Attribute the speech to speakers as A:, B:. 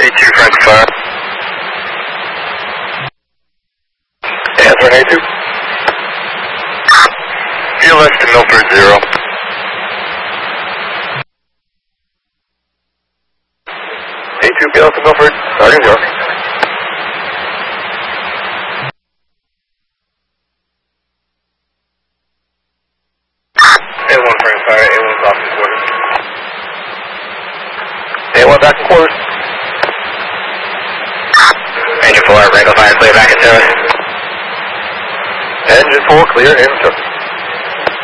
A: B2 Frank Fire. Answer A2. PLS to Milford 0. A2 PLS to Milford, starting 0. A1 Frank Fire, A1's off the quarters. A1 back in quarters. Engine 4, Rango Fire, clear back in service. Engine 4, clear in service.